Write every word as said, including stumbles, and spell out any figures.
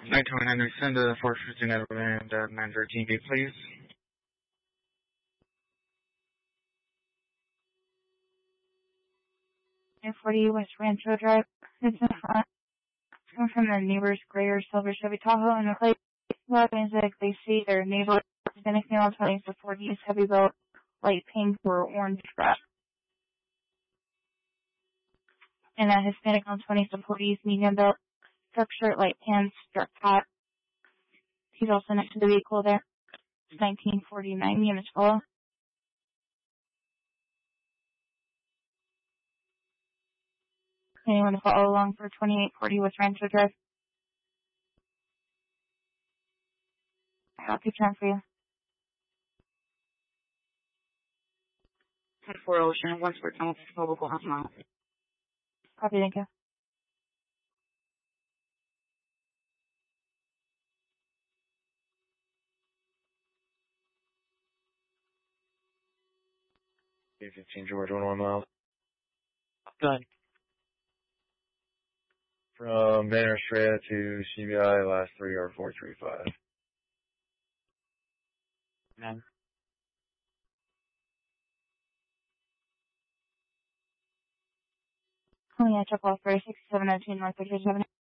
nine twenty-nine, send the Fort Virginia and uh, nine thirteen gate, please. nine forty West Rancho Drive. It's in front. Coming from their neighbor's gray or silver Chevy Tahoe, and the plate means that they see their neighbor Hispanic male twenties to forties, heavy belt, light pink or orange strap. And a Hispanic on twenties to forties, medium belt, dark shirt, light pants, dark hat. He's also next to the vehicle there. It's nineteen forty-nine units follow. Anyone to follow along for twenty-eight forty West Rancho Drive? I'll keep time for you. ten four Ocean, once we're done with the public, we'll have them out. Copy, thank you. eight fifteen George, one one miles. Good. From Banner Estrella to C B I, last three are four three five. None. Oh yeah, check off for sixty-seven nineteen North thirty-seven.